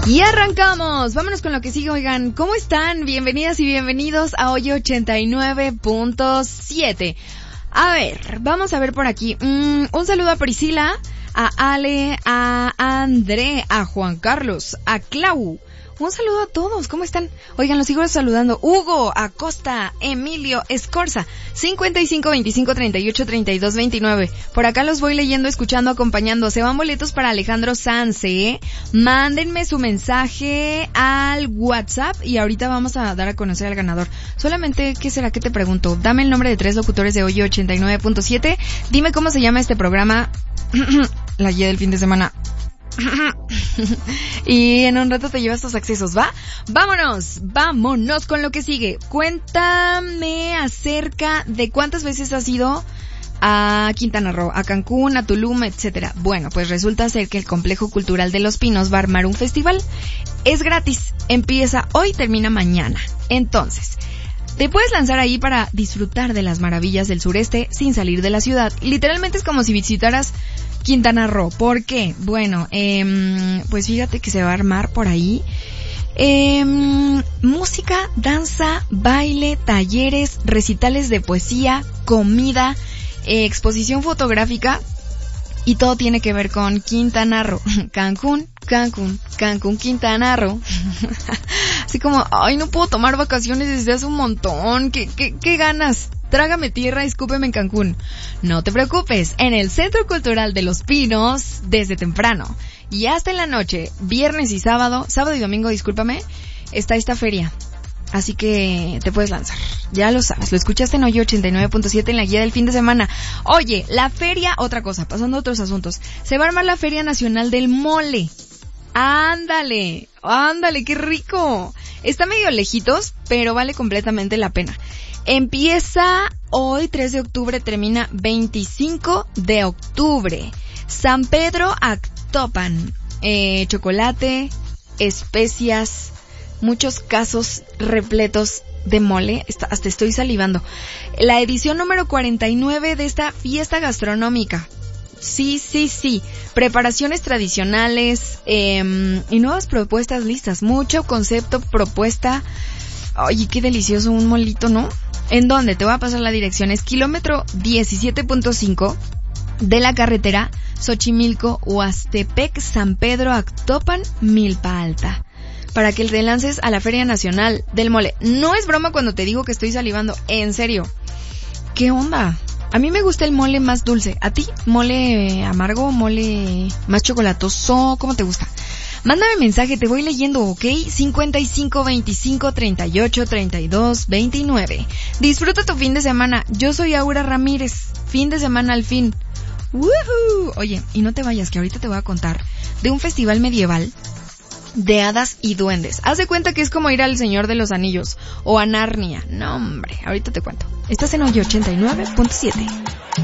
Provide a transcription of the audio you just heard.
Y arrancamos, vámonos con lo que sigue. Oigan, ¿cómo están? Bienvenidas y bienvenidos a Hoy 89.7. A ver, vamos a ver por aquí. Un saludo a Priscila, a Ale, a André, a Juan Carlos, a Clau. Un saludo a todos, ¿cómo están? Oigan, los sigo saludando. Hugo, Acosta, Emilio, Escorza, 55 25 38 32 29. Por acá los voy leyendo, escuchando, acompañando. Se van boletos para Alejandro Sanz, ¿eh? Mándenme su mensaje al WhatsApp y ahorita vamos a dar a conocer al ganador. Solamente, ¿qué será que te pregunto? Dame el nombre de 3 locutores de Hoy 89.7. Dime cómo se llama este programa. La guía del fin de semana. Y en un rato te llevas tus accesos, ¿va? Vámonos con lo que sigue. Cuéntame acerca de cuántas veces has ido a Quintana Roo, a Cancún, a Tulum, etcétera. Bueno, pues resulta ser que el Complejo Cultural de Los Pinos va a armar un festival. Es gratis, empieza hoy, termina mañana. Entonces, te puedes lanzar ahí para disfrutar de las maravillas del sureste sin salir de la ciudad. Literalmente es como si visitaras Quintana Roo. ¿Por qué? Bueno, pues fíjate que se va a armar por ahí música, danza, baile, talleres, recitales de poesía, comida, exposición fotográfica y todo tiene que ver con Quintana Roo. Cancún, Quintana Roo. Así como, ay, no puedo tomar vacaciones desde hace un montón. ¿Qué ganas? Trágame tierra, escúpeme en Cancún. No te preocupes, en el Centro Cultural de Los Pinos, desde temprano y hasta en la noche, viernes y sábado y domingo, discúlpame, está esta feria. Así que te puedes lanzar. Ya lo sabes, lo escuchaste en Hoy 89.7 en la guía del fin de semana. Oye, la feria, otra cosa, pasando a otros asuntos. Se va a armar la Feria Nacional del Mole. Ándale, qué rico. Está medio lejitos, pero vale completamente la pena. Empieza hoy 3 de octubre, termina 25 de octubre. San Pedro Actopan, chocolate, especias, muchos casos repletos de mole. Hasta estoy salivando. La edición número 49 de esta fiesta gastronómica. Sí. Preparaciones tradicionales y nuevas propuestas listas. Mucho concepto, propuesta. Oye, qué delicioso un molito, ¿no? ¿En dónde? Te voy a pasar la dirección. Es kilómetro 17.5 de la carretera Xochimilco-Huastepec, San Pedro Actopan, Milpa Alta. Para que te lances a la Feria Nacional del Mole. No es broma cuando te digo que estoy salivando. En serio. ¿Qué onda? A mí me gusta el mole más dulce. ¿A ti? ¿Mole amargo? ¿Mole más chocolatoso? ¿Cómo te gusta? Mándame mensaje, te voy leyendo, ¿ok? 55 25 38 32 29. Disfruta tu fin de semana. Yo soy Aura Ramírez. Fin de semana al fin. ¡Woohoo! Oye, y no te vayas, que ahorita te voy a contar de un festival medieval de hadas y duendes. Haz de cuenta que es como ir al Señor de los Anillos o a Narnia. No, hombre, ahorita te cuento. Estás en Hoy 89.7.